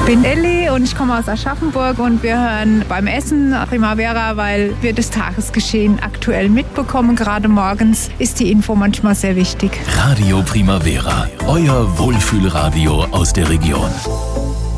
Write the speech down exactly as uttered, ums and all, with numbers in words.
bin Elli und ich komme aus Aschaffenburg und wir hören beim Essen Primavera, weil wir das Tagesgeschehen aktuell mitbekommen. Gerade morgens ist die Info manchmal sehr wichtig. Radio Primavera, euer Wohlfühlradio aus der Region.